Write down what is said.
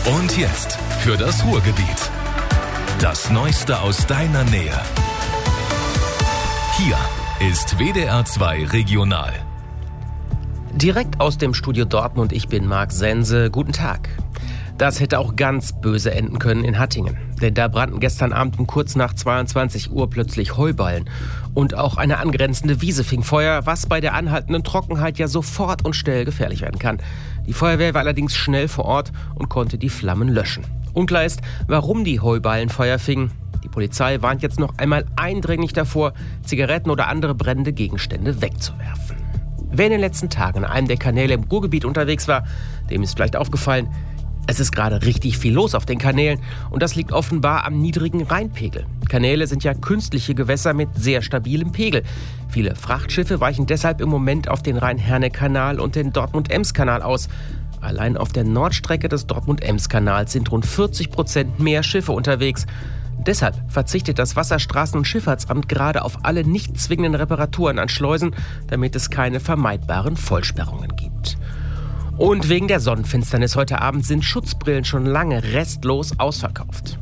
Und jetzt für das Ruhrgebiet. Das Neueste aus deiner Nähe. Hier ist WDR 2 Regional. Direkt aus dem Studio Dortmund, ich bin Marc Sense. Guten Tag. Das hätte auch ganz böse enden können in Hattingen. Denn da brannten gestern Abend um kurz nach 22 Uhr plötzlich Heuballen. Und auch eine angrenzende Wiese fing Feuer, was bei der anhaltenden Trockenheit ja sofort und schnell gefährlich werden kann. Die Feuerwehr war allerdings schnell vor Ort und konnte die Flammen löschen. Unklar ist, warum die Heuballen Feuer fingen. Die Polizei warnt jetzt noch einmal eindringlich davor, Zigaretten oder andere brennende Gegenstände wegzuwerfen. Wer in den letzten Tagen an einem der Kanäle im Ruhrgebiet unterwegs war, dem ist vielleicht aufgefallen, es ist gerade richtig viel los auf den Kanälen und das liegt offenbar am niedrigen Rheinpegel. Kanäle sind ja künstliche Gewässer mit sehr stabilem Pegel. Viele Frachtschiffe weichen deshalb im Moment auf den Rhein-Herne-Kanal und den Dortmund-Ems-Kanal aus. Allein auf der Nordstrecke des Dortmund-Ems-Kanals sind rund 40% mehr Schiffe unterwegs. Deshalb verzichtet das Wasserstraßen- und Schifffahrtsamt gerade auf alle nicht zwingenden Reparaturen an Schleusen, damit es keine vermeidbaren Vollsperrungen gibt. Und wegen der Sonnenfinsternis heute Abend sind Schutzbrillen schon lange restlos ausverkauft.